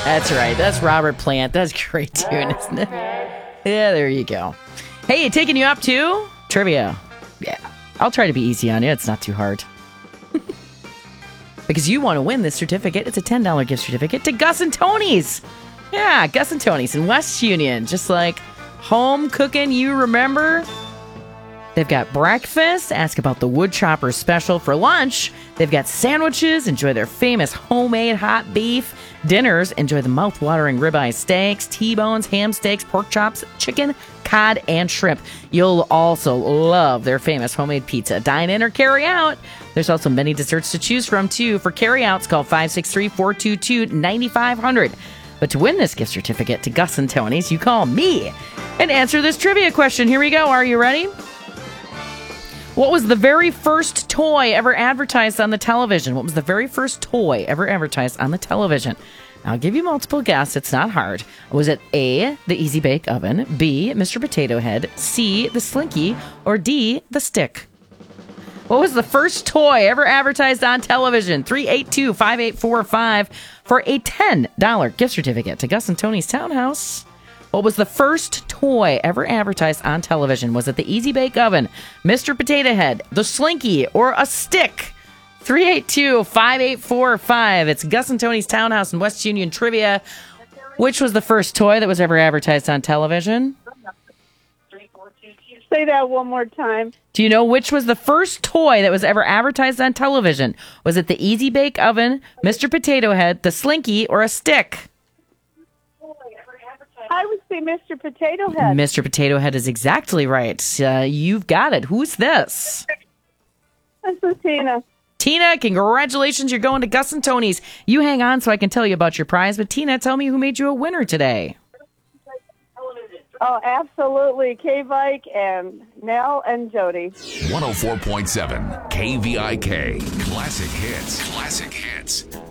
That's right. That's Robert Plant. That's a great tune, isn't it? Yeah, there you go. Hey, taking you up to trivia. Yeah, I'll try to be easy on you. It's not too hard. Because you want to win this certificate. It's a $10 gift certificate to Gus and Tony's. Yeah, Gus and Tony's in West Union. Just like home cooking you remember. They've got breakfast. Ask about the wood chopper special for lunch. They've got sandwiches. Enjoy their famous homemade hot beef. Dinners. Enjoy the mouth-watering ribeye steaks, T-bones, ham steaks, pork chops, chicken, cod, and shrimp. You'll also love their famous homemade pizza. Dine in or carry out. There's also many desserts to choose from, too. For carry-outs, call 563-422-9500. But to win this gift certificate to Gus and Tony's, you call me and answer this trivia question. Here we go. Are you ready? What was the very first toy ever advertised on the television? What was the very first toy ever advertised on the television? I'll give you multiple guesses. It's not hard. Was it A, the Easy Bake Oven, B, Mr. Potato Head, C, the Slinky, or D, the Stick? What was the first toy ever advertised on television? 382-5845 for a $10 gift certificate to Gus and Tony's Townhouse. What was the first toy ever advertised on television? Was it the Easy Bake Oven, Mr. Potato Head, the Slinky, or a Stick? 382-5845. It's Gus and Tony's Townhouse in West Union Trivia. Which was the first toy that was ever advertised on television? Say that one more time. Do you know which was the first toy that was ever advertised on television? Was it the Easy Bake Oven, Mr. Potato Head, the Slinky, or a Stick? I would say Mr. Potato Head. Mr. Potato Head is exactly right. You've got it. Who's this? This is Tina. Tina, congratulations. You're going to Gus and Tony's. You hang on so I can tell you about your prize. But Tina, tell me who made you a winner today. Oh, absolutely. K-Vike and Nell and Jody. 104.7 KVIK. Classic hits. Classic hits.